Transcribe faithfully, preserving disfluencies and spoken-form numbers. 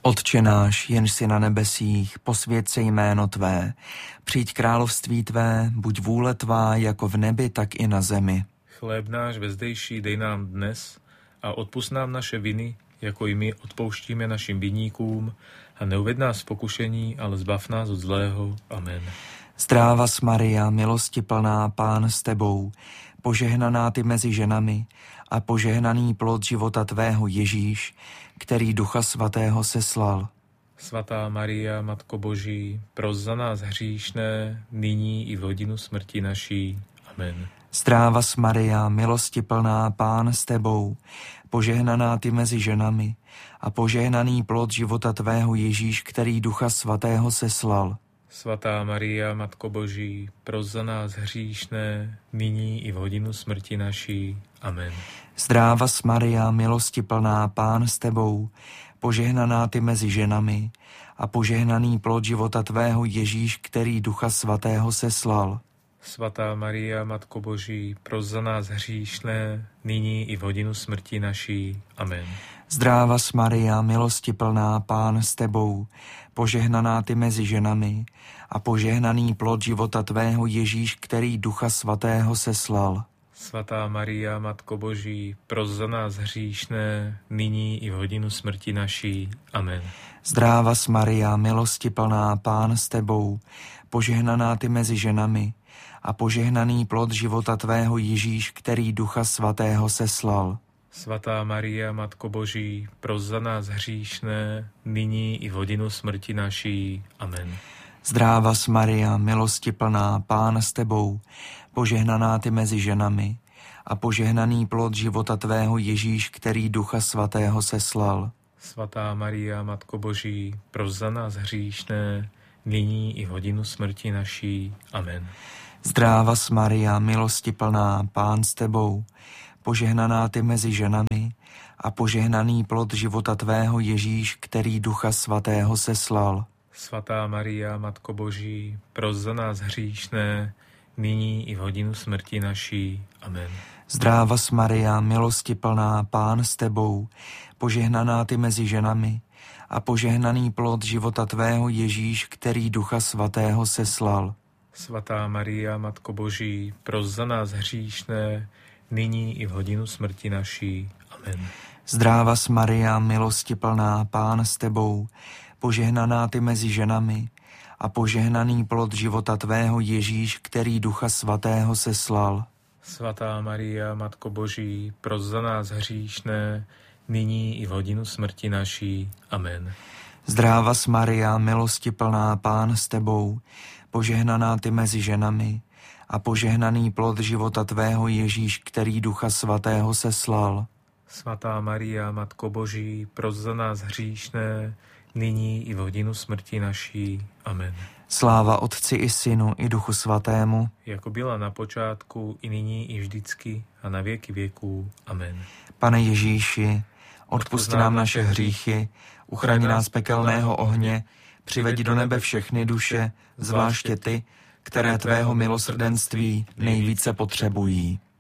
Otče náš, jenž jsi na nebesích, posvěť se jméno tvé. Přijď království tvé, buď vůle tvá jako v nebi, tak i na zemi. Chléb náš vezdejší dej nám dnes a odpusť nám naše viny, jako i my odpouštíme našim viníkům, a neuved nás v pokušení, ale zbav nás od zlého. Amen. Zdráva Maria, milosti plná, Pán s tebou, požehnaná ty mezi ženami a požehnaný plod života tvého Ježíš, který Ducha Svatého seslal. Svatá Maria, Matko Boží, pros za nás hříšné, nyní i v hodinu smrti naší. Amen. Zdráva Maria, milosti plná, Pán s tebou, požehnaná ty mezi ženami a požehnaný plod života tvého Ježíš, který Ducha Svatého seslal. Svatá Maria, Matko Boží, pros za nás hříšné, nyní i v hodinu smrti naší. Amen. Zdráva Maria, milosti plná, Pán s tebou, požehnaná ty mezi ženami a požehnaný plod života tvého Ježíš, který Ducha Svatého seslal. Svatá Maria, Matko Boží, pros za nás hříšné, nyní i v hodinu smrti naší. Amen. Zdráva Maria, milosti plná, Pán s tebou, požehnaná ty mezi ženami a požehnaný plod života tvého Ježíš, který Ducha Svatého seslal. Svatá Maria, Matko Boží, pros za nás hříšné, nyní i v hodinu smrti naší. Amen. Zdráva Maria, milosti plná, Pán s tebou, požehnaná ty mezi ženami a požehnaný plod života tvého Ježíš, který Ducha Svatého seslal. Svatá Maria, Matko Boží, pros za nás hříšné, nyní i v hodinu smrti naší. Amen. Zdráva Maria, milosti plná, Pán s tebou, požehnaná ty mezi ženami a požehnaný plod života tvého Ježíš, který Ducha Svatého seslal. Svatá Maria, Matko Boží, pros za nás hříšné, nyní i v hodinu smrti naší. Amen. Zdráva Maria, milosti plná, Pán s tebou, požehnaná ty mezi ženami a požehnaný plod života tvého Ježíš, který Ducha Svatého seslal. Svatá Maria, Matko Boží, pros za nás hříšné, nyní i v hodinu smrti naší. Amen. Zdráva Maria, milosti plná, Pán s tebou, požehnaná ty mezi ženami a požehnaný plod života tvého Ježíš, který Ducha Svatého seslal. Svatá Maria, Matko Boží, pros za nás hříšné, nyní i v hodinu smrti naší. Amen. Zdráva Maria, milosti plná, Pán s tebou, požehnaná ty mezi ženami a požehnaný plod života tvého Ježíš, který Ducha Svatého seslal. Svatá Maria, Matko Boží, pros za nás hříšné, nyní i v hodinu smrti naší. Amen. Zdráva Maria, milosti plná, Pán s tebou, požehnaná ty mezi ženami a požehnaný plod života tvého Ježíš, který Ducha Svatého seslal. Svatá Maria, Matko Boží, pros za nás hříšné, nyní i v hodinu smrti naší. Amen. Sláva Otci i Synu i Duchu Svatému, jako byla na počátku, i nyní, i vždycky, a na věky věků. Amen. Pane Ježíši, odpusť nám naše hříchy, uchraň nás pekelného ohně, přiveď do nebe všechny duše, zvláště ty, které tvého milosrdenství nejvíce potřebují.